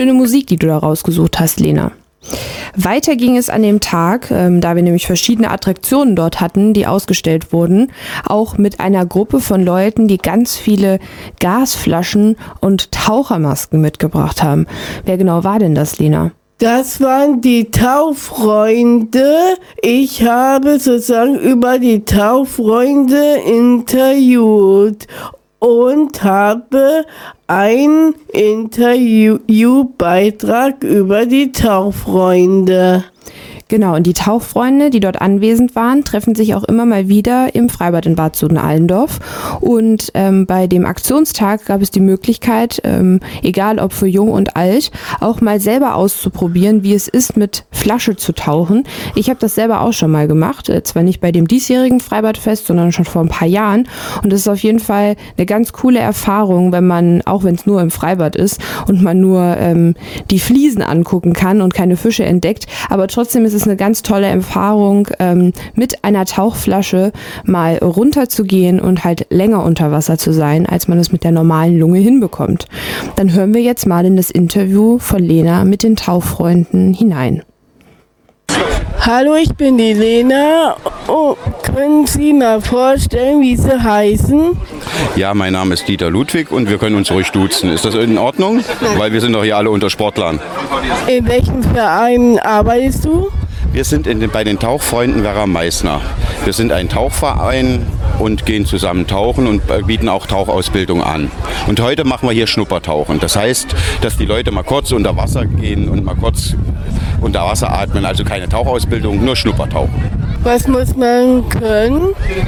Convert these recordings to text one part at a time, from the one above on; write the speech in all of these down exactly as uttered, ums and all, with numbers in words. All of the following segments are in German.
Schöne Musik, die du da rausgesucht hast, Lena. Weiter ging es an dem Tag, ähm, da wir nämlich verschiedene Attraktionen dort hatten, die ausgestellt wurden, auch mit einer Gruppe von Leuten, die ganz viele Gasflaschen und Tauchermasken mitgebracht haben. Wer genau war denn das, Lena? Das waren die Tauchfreunde. Ich habe sozusagen über die Tauchfreunde interviewt und habe einen Interviewbeitrag über die Tauchfreunde. Genau, und die Tauchfreunde, die dort anwesend waren, treffen sich auch immer mal wieder im Freibad in Bad Soden-Allendorf. Und ähm, bei dem Aktionstag gab es die Möglichkeit, ähm, egal ob für jung und alt, auch mal selber auszuprobieren, wie es ist, mit Flasche zu tauchen. Ich habe das selber auch schon mal gemacht, äh, zwar nicht bei dem diesjährigen Freibadfest, sondern schon vor ein paar Jahren. Und es ist auf jeden Fall eine ganz coole Erfahrung, wenn man, auch wenn es nur im Freibad ist und man nur ähm, die Fliesen angucken kann und keine Fische entdeckt, aber trotzdem ist es eine ganz tolle Erfahrung, ähm, mit einer Tauchflasche mal runterzugehen und halt länger unter Wasser zu sein, als man es mit der normalen Lunge hinbekommt. Dann hören wir jetzt mal in das Interview von Lena mit den Tauchfreunden hinein. Hallo, ich bin die Lena. Oh, können Sie mal vorstellen, wie Sie heißen? Ja, mein Name ist Dieter Ludwig und wir können uns ruhig duzen. Ist das in Ordnung? Weil wir sind doch hier alle unter Sportlern. In welchem Verein arbeitest du? Wir sind in den, bei den Tauchfreunden Werra Meißner. Wir sind ein Tauchverein und gehen zusammen tauchen und bieten auch Tauchausbildung an. Und heute machen wir hier Schnuppertauchen. Das heißt, dass die Leute mal kurz unter Wasser gehen und mal kurz unter Wasser atmen. Also keine Tauchausbildung, nur Schnuppertauchen. Was muss man können?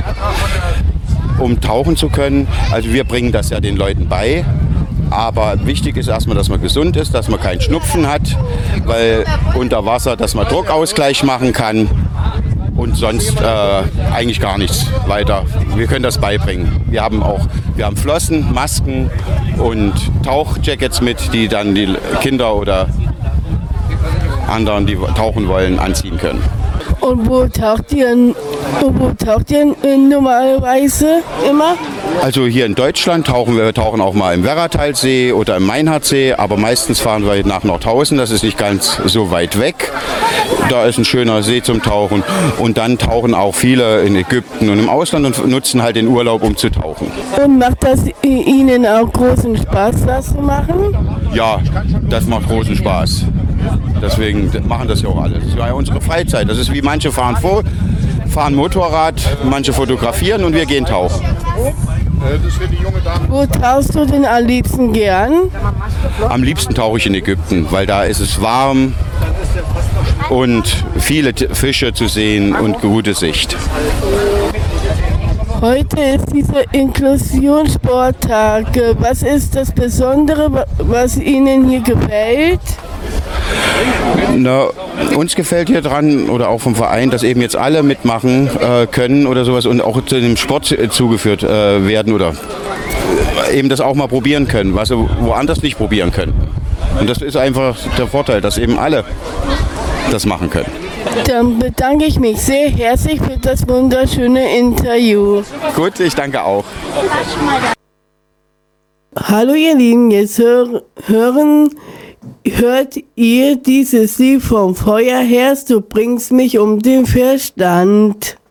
Um tauchen zu können, also wir bringen das ja den Leuten bei. Aber wichtig ist erstmal, dass man gesund ist, dass man keinen Schnupfen hat, weil unter Wasser, dass man Druckausgleich machen kann und sonst äh, eigentlich gar nichts weiter. Wir können das beibringen. Wir haben auch, wir haben Flossen, Masken und Tauchjackets mit, die dann die Kinder oder anderen, die tauchen wollen, anziehen können. Und wo taucht ihr, wo taucht ihr normalerweise immer? Also hier in Deutschland tauchen wir tauchen auch mal im Werratalsee oder im Mainhardsee, aber meistens fahren wir nach Nordhausen, das ist nicht ganz so weit weg. Da ist ein schöner See zum Tauchen und dann tauchen auch viele in Ägypten und im Ausland und nutzen halt den Urlaub, um zu tauchen. Und macht das Ihnen auch großen Spaß, das zu machen? Ja, das macht großen Spaß. Deswegen machen das ja auch alle. Das ist ja unsere Freizeit. Das ist wie manche fahren vor, fahren Motorrad, manche fotografieren und wir gehen tauchen. Wo tauchst du denn am liebsten gern? Am liebsten tauche ich in Ägypten, weil da ist es warm und viele Fische zu sehen und gute Sicht. Heute ist dieser Inklusionssporttag. Was ist das Besondere, was Ihnen hier gefällt? Na, uns gefällt hier dran oder auch vom Verein, dass eben jetzt alle mitmachen äh, können oder sowas und auch zu dem Sport äh, zugeführt äh, werden oder eben das auch mal probieren können, was sie woanders nicht probieren können. Und das ist einfach der Vorteil, dass eben alle das machen können. Dann bedanke ich mich sehr herzlich für das wunderschöne Interview. Gut, ich danke auch. Hallo ihr Lieben, jetzt hör, hören, hört ihr dieses Lied vom Feuerherz, du bringst mich um den Verstand.